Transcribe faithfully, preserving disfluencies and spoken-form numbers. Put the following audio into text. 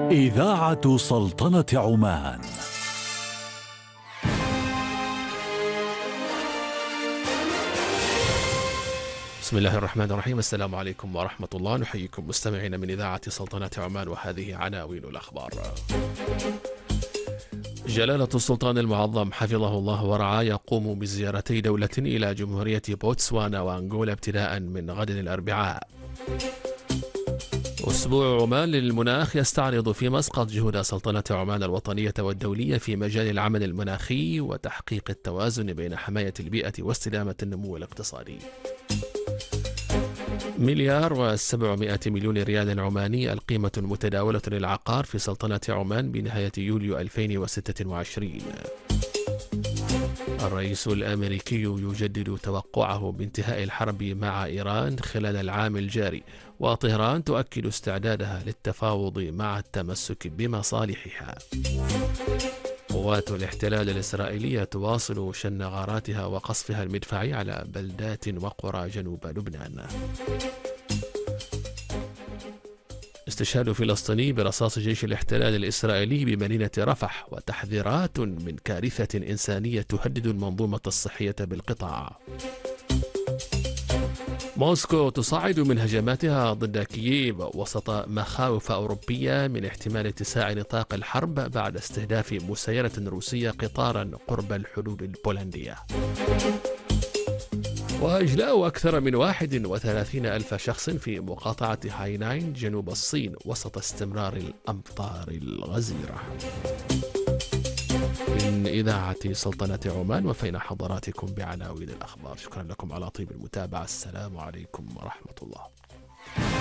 إذاعة سلطنة عمان. بسم الله الرحمن الرحيم. السلام عليكم ورحمة الله. نحييكم مستمعين من إذاعة سلطنة عمان، وهذه عناوين الأخبار. جلالة السلطان المعظم حفظه الله ورعاه يقوم بزيارتي دولة إلى جمهورية بوتسوانا وأنغولا ابتداء من غد الأربعاء. أسبوع عمان للمناخ يستعرض في مسقط جهود سلطنة عمان الوطنية والدولية في مجال العمل المناخي وتحقيق التوازن بين حماية البيئة واستدامة النمو الاقتصادي. مليار وسبعمائة مليون ريال عماني القيمة المتداولة للعقار في سلطنة عمان بنهاية يوليو ألفين وستة وعشرين. الرئيس الأمريكي يجدد توقعه بانتهاء الحرب مع إيران خلال العام الجاري، وطهران تؤكد استعدادها للتفاوض مع التمسك بمصالحها. قوات الاحتلال الإسرائيلية تواصل شن غاراتها وقصفها المدفعي على بلدات وقرى جنوب لبنان. استشهاد فلسطيني برصاص جيش الاحتلال الإسرائيلي بمدينة رفح، وتحذيرات من كارثة إنسانية تهدد المنظومة الصحية بالقطاع. موسكو تصاعد من هجماتها ضد كييف وسط مخاوف أوروبية من احتمال اتساع نطاق الحرب بعد استهداف مسيرة روسية قطارا قرب الحدود البولندية. وإجلاء أكثر من واحد وثلاثين ألف شخص في مقاطعة هايناين جنوب الصين وسط استمرار الأمطار الغزيرة. من إذاعة سلطنة عمان وفينا حضراتكم بعناوين الأخبار. شكرا لكم على طيب المتابعة. السلام عليكم ورحمة الله.